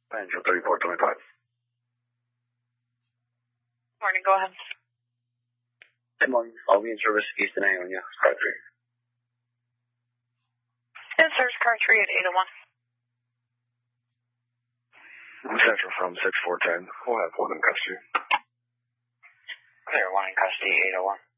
Central 3425. Morning, go ahead. Good morning. I'll be in service East and Ionia, car 3. Answers car 3 at 801. Central from 6410. We'll have one in custody. Clear, one in custody, 801.